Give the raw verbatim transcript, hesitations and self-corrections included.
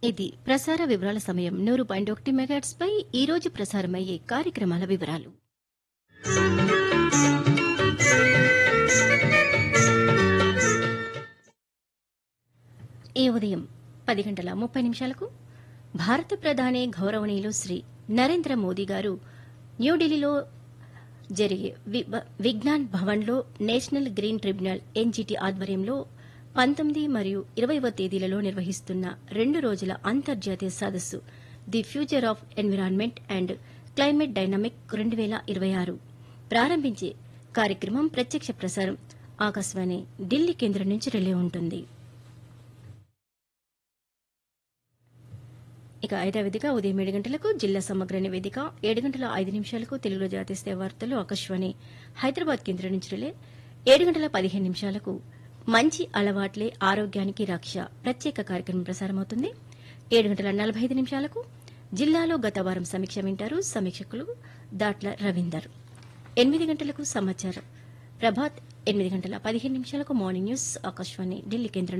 ఇది ప్రసార వివరాల సమయం నూరు పాయింట్ ఒకటి మెగాట్స్ పై ఈ రోజు ప్రసారమయ్యే కార్యక్రమాల వివరాలు. ఈ ఉదయం పది గంటల ముప్పై నిమిషాలకు భారత ప్రధాని గౌరవనీయులు శ్రీ నరేంద్ర మోదీ గారు న్యూఢిల్లీలో జరిగే వి- విజ్ఞాన్ భవన్లో నేషనల్ గ్రీన్ ట్రిబ్యునల్ ఎన్జీటీ ఆధ్వర్యంలో పంతొమ్మిది మరియు ఇరవైవ తేదీలలో నిర్వహిస్తున్న రెండు రోజుల అంతర్జాతీయ సదస్సు the future of environment and climate dynamic రెండు వేల ఇరవై ఆరు ప్రారంభించే కార్యక్రమం ప్రత్యక్ష ప్రసారం ఆకాశవాణి ఢిల్లీ కేంద్రం నుంచి రిలే ఉంటుంది. ఇక ఐదవదిగా ఉదయం ఏడు గంటలకు జిల్లా సమగ్ర నివేదిక, ఏడు గంటల ఐదు నిమిషాలకు తెలుగులో జాతీయ స్థాయి వార్తలు ఆకాశవాణి హైదరాబాద్ కేంద్రం నుంచి రిలే, ఏడు గంటల పదిహేను నిమిషాలకు మంచి అలవాట్లే ఆరోగ్యానికి రక్ష ప్రత్యేక కార్యక్రమం ప్రసారమవుతుంది. ఏడు గంటల నలభై ఐదు నిమిషాలకు జిల్లాలో గత వారం సమీక్ష వింటారు. సమీక్షకులు దాట్ల రవీందర్. ఎనిమిది గంటలకు సమాచారం ప్రభాత్, ఎనిమిది గంటల పదిహేను నిమిషాలకు మార్నింగ్ న్యూస్ ఆకాశవాణి ఢిల్లీ కేంద్రం